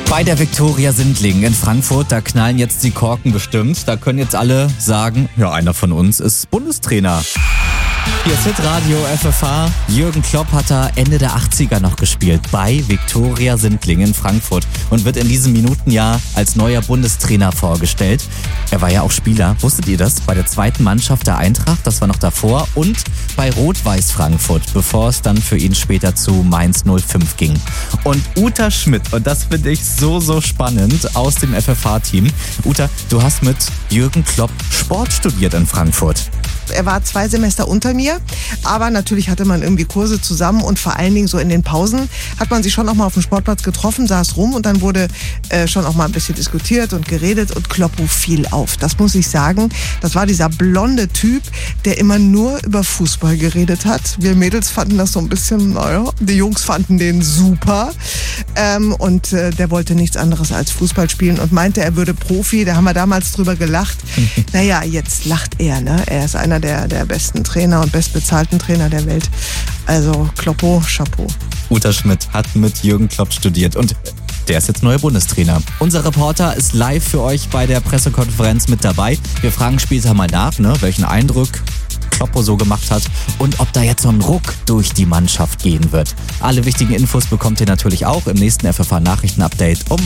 Bei der Viktoria Sindlingen in Frankfurt, da knallen jetzt die Korken bestimmt. Da können jetzt alle sagen, ja, einer von uns ist Bundestrainer. Hier ist Hitradio FFH. Jürgen Klopp hat da Ende der 80er noch gespielt bei Viktoria Sindlingen in Frankfurt und wird in diesem Minutenjahr als neuer Bundestrainer vorgestellt. Er war ja auch Spieler, wusstet ihr das? Bei der zweiten Mannschaft der Eintracht, das war noch davor, und bei Rot-Weiß Frankfurt, bevor es dann für ihn später zu Mainz 05 ging. Und Uta Schmidt, und das finde ich so spannend, aus dem FFH-Team. Uta, du hast mit Jürgen Klopp Sport studiert in Frankfurt. Er war 2 Semester unter mir, aber natürlich hatte man irgendwie Kurse zusammen und vor allen Dingen so in den Pausen hat man sich schon auch mal auf dem Sportplatz getroffen, saß rum und dann wurde schon auch mal ein bisschen diskutiert und geredet und Kloppo fiel auf. Das muss ich sagen, das war dieser blonde Typ, der immer nur über Fußball geredet hat. Wir Mädels fanden das so ein bisschen, naja, die Jungs fanden den super und der wollte nichts anderes als Fußball spielen und meinte, er würde Profi. Da haben wir damals drüber gelacht. Naja, jetzt lacht er, ne? Er ist einer der besten Trainer und bestbezahlten Trainer der Welt. Also Kloppo, Chapeau. Uta Schmidt hat mit Jürgen Klopp studiert und der ist jetzt neuer Bundestrainer. Unser Reporter ist live für euch bei der Pressekonferenz mit dabei. Wir fragen später mal nach, welchen Eindruck Kloppo so gemacht hat und ob da jetzt so ein Ruck durch die Mannschaft gehen wird. Alle wichtigen Infos bekommt ihr natürlich auch im nächsten FFH Nachrichten-Update um